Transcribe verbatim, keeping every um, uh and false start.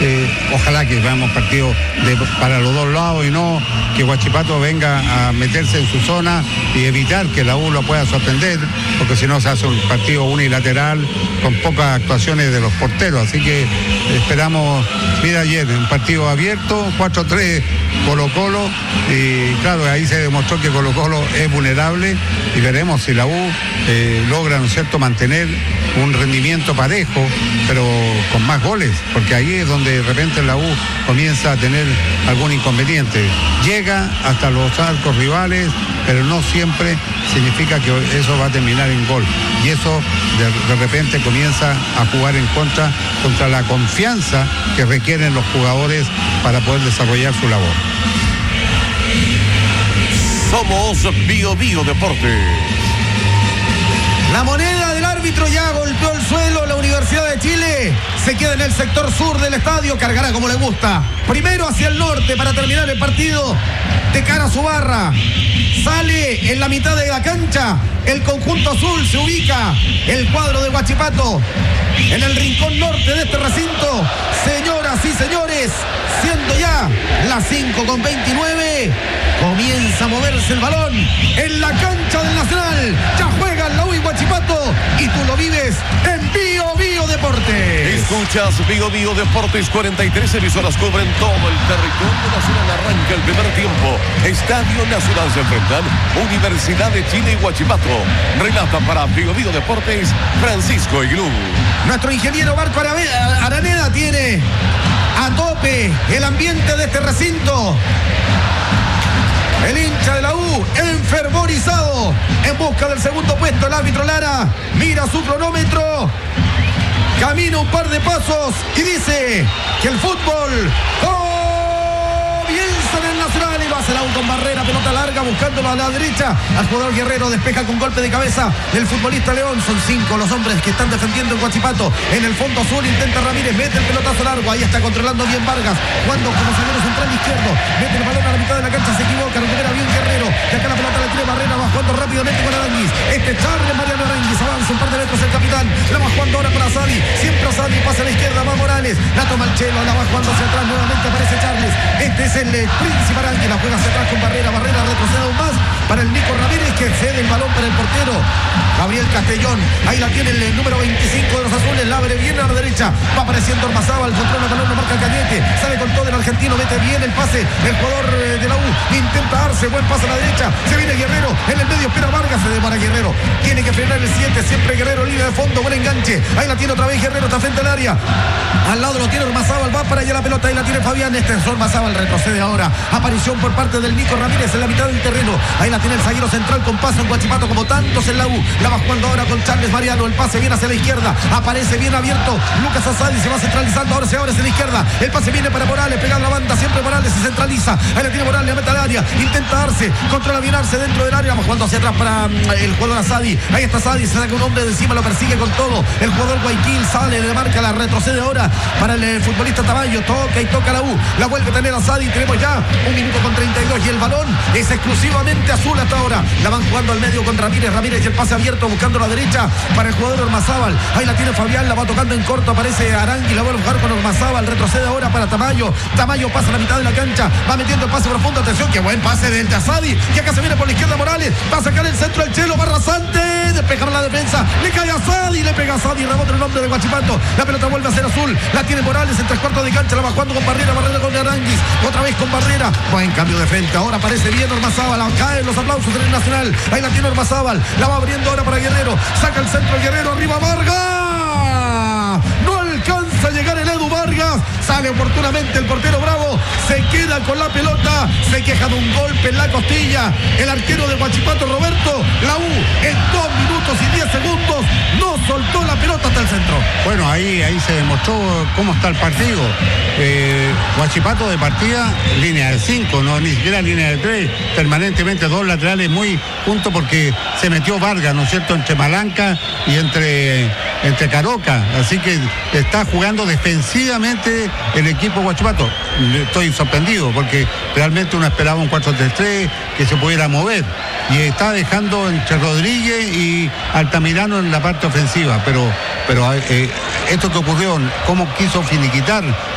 eh, ojalá que veamos partidos de, para los dos lados y no que Huachipato venga a meterse en su zona y evitar que la U lo pueda sorprender, porque si no se hace un partido unilateral con pocas actuaciones de los porteros. Así que esperamos, mira ayer, un partido abierto, cuatro tres Colo-Colo, y claro, ahí se demostró que Colo-Colo es vulnerable y veremos si la U eh, logra, ¿no es cierto?, mantener un rendimiento parejo, pero con más goles, porque ahí es donde de repente la U comienza a tener algún inconveniente. Llega hasta los arcos rivales, pero no siempre significa que eso va a terminar en gol. Y eso de, de repente comienza a jugar en contra, contra la confianza que requieren los jugadores para poder desarrollar su labor. Somos Bio Bio Deportes. La moneda del árbitro ya golpeó el suelo. La Universidad de Chile se queda en el sector sur del estadio. Cargará como le gusta. Primero hacia el norte para terminar el partido de cara a su barra. Sale en la mitad de la cancha el conjunto azul. Se ubica el cuadro de Huachipato en el rincón norte de este recinto. Señoras y señores, siendo ya las cinco con veintinueve, comienza a moverse el balón en la cancha del Nacional. Ya juegan la U y Huachipato y tú lo vives en Bio Bio Deportes. Escuchas Bio Bio Deportes. Cuarenta y tres emisoras cubren todo el territorio nacional. Arranca el primer tiempo. Estadio Nacional se enfrentan Universidad de Chile y Huachipato. Relata para Bio Bio Deportes Francisco Iglú. Nuestro ingeniero Marco Araneda tiene a tope el ambiente de este recinto. El hincha de la U enfervorizado en busca del segundo puesto. El árbitro Lara mira su cronómetro, camina un par de pasos y dice que el fútbol comienza en el Nacional. Y lo hace la U con Barrera, pelota larga, buscándolo a la derecha. Al jugador Guerrero despeja con golpe de cabeza del futbolista León. Son cinco los hombres que están defendiendo en Huachipato. En el fondo azul intenta Ramírez, mete el pelotazo largo. Ahí está controlando bien Vargas, cuando como zaguero central izquierdo mete el balón a la mitad de la cancha, se equivoca, recupera bien Guerrero. De acá la pelota la tiene Barrera, va jugando rápidamente con Aranguis. Este Charles Mariano Aranguis avanza un par de metros el capitán. La va jugando ahora para Asadi, siempre Asadi, pasa a la izquierda, va Morales, la toma el Chelo, la va jugando hacia atrás, nuevamente aparece Charles. Este es el eh, Príncipe Aranguis, la juega hacia atrás con Barrera. Barrera retrocede aún más para el Nico Ramírez, que cede el balón para el portero Gabriel Castellón. Ahí la tiene el, el número veinticinco de los azules, la abre bien a la derecha, va apareciendo Ormazábal, controla el balón, lo marca Cañete, sale con todo el argentino, mete bien el pase, el jugador eh, de la U intenta darse, buen pase a la derecha, se viene Guerrero, en el medio espera Vargas, se demora Guerrero, tiene que frenar el siete, siempre Guerrero, línea de fondo, buen enganche, ahí la tiene otra vez Guerrero, está frente al área, al lado lo tiene Ormazábal, va para allá la pelota, ahí la tiene Fabián, este es Ormazábal, retrocede ahora, aparición por parte del Nico Ramírez en la mitad del terreno, ahí la tiene el zaguero central con paso en Huachipato como tantos en la U, la va jugando ahora con Charles Mariano, el pase viene hacia la izquierda, aparece bien abierto Lucas Asadi, se va centralizando, ahora se abre hacia la izquierda, el pase viene para Morales, pega a la banda, siempre Morales se centraliza, ahí la tiene Morales, la mete al área, intenta darse, controla bien Arce dentro del área, va jugando hacia atrás para el jugador Asadi, ahí está Asadi, se saca un hombre de encima, lo persigue con todo, el jugador Guayaquil sale, le marca, la retrocede ahora para el, el futbolista Tamayo, toca y toca la U, la vuelve a tener Asadi, tenemos ya un minuto con treinta y dos y el balón es exclusivamente azul hasta ahora, la van jugando al medio con Ramírez, Ramírez y el pase abierto buscando la derecha para el jugador Ormazábal, ahí la tiene Fabián, la va tocando en corto, aparece Arangui, la vuelve a jugar con Ormazábal, retrocede ahora para Tamayo, Tamayo pasa a la mitad de la cancha, va metiendo el pase profundo, atención, qué buen pase del Asadi, que acá se viene por la izquierda Morales, va a sacar el centro el Chelo, va rasante, despejar la defensa, le cae a Asadi, le pega a Asadi, rebota el nombre de Huachipato, la pelota vuelve a ser azul, la tiene Morales en tres cuartos de cancha, la va jugando con Barrera, Barrera con Aranguis, otra vez con Barrera, buen cambio de frente, ahora aparece bien Ormazábal, caen los aplausos en el Nacional, ahí la tiene Ormazábal, la va abriendo ahora para Guerrero, saca el centro el Guerrero, arriba Vargas, no alcanza a llegar el Edu Vargas, sale oportunamente el portero Bravo, se queda con la pelota, se queja de un golpe en la costilla, el arquero de Huachipato Roberto, la U en dos minutos y diez segundos no soltó la pelota hasta el centro. Bueno, ahí, ahí se demostró cómo está el partido. Eh, Huachipato de partida, línea de cinco, no ni siquiera línea de tres, permanentemente dos laterales muy juntos porque se metió Vargas, ¿no es cierto?, entre Malanca y entre, entre Caroca, así que está jugando defensivamente el equipo Huachipato. Estoy sorprendido porque realmente uno esperaba un cuatro tres tres que se pudiera mover y está dejando entre Rodríguez y Altamirano en la parte ofensiva, pero, pero eh, esto que ocurrió, cómo quiso finiquitar